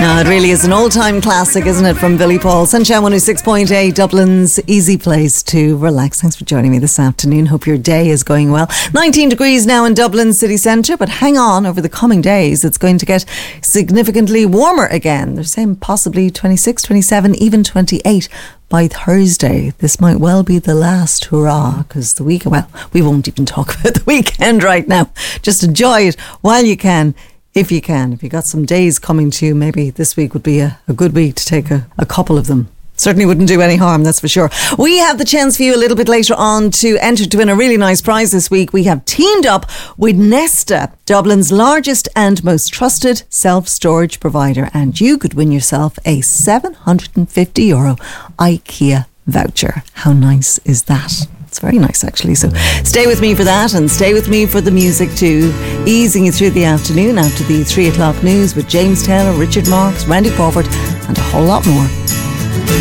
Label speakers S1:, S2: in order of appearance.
S1: No, it really is an old-time classic, isn't it, from Billy Paul. Sunshine 106.8, Dublin's easy place to relax. Thanks for joining me this afternoon. Hope your day is going well. 19 degrees now in Dublin city centre, but hang on, over the coming days it's going to get significantly warmer again. They're saying possibly 26, 27, even 28 by Thursday. This might well be the last hurrah, because the weekend, well, we won't even talk about the weekend right now. Just enjoy it while you can. If you can, if you got some days coming to you, maybe this week would be a good week to take a couple of them. Certainly wouldn't do any harm, that's for sure. We have the chance for you a little bit later on to enter to win a really nice prize this week. We have teamed up with Nesta, Dublin's largest and most trusted self-storage provider, and you could win yourself a €750 IKEA voucher. How nice is that? It's very nice, actually. So stay with me for that, and stay with me for the music too. Easing you through the afternoon after the 3 o'clock news with James Taylor, Richard Marks, Randy Crawford, and a whole lot more.